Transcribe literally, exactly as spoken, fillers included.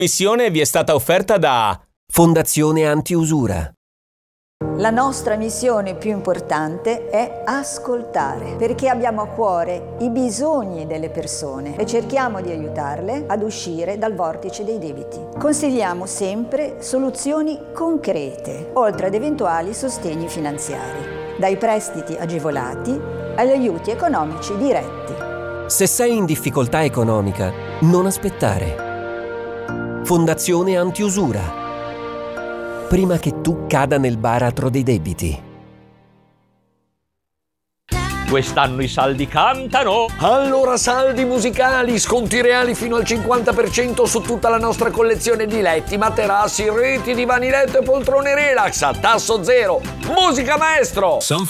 Missione vi è stata offerta da Fondazione Antiusura. La nostra missione più importante è ascoltare, perché abbiamo a cuore i bisogni delle persone e cerchiamo di aiutarle ad uscire dal vortice dei debiti. Consigliamo sempre soluzioni concrete, oltre ad eventuali sostegni finanziari, dai prestiti agevolati agli aiuti economici diretti. Se sei in difficoltà economica, non aspettare. Fondazione Antiusura. Prima che tu cada nel baratro dei debiti. Quest'anno i saldi cantano. Allora saldi musicali, sconti reali fino al cinquanta per cento su tutta la nostra collezione di letti, materassi, reti, divani letto e poltrone relax a tasso zero. Musica maestro!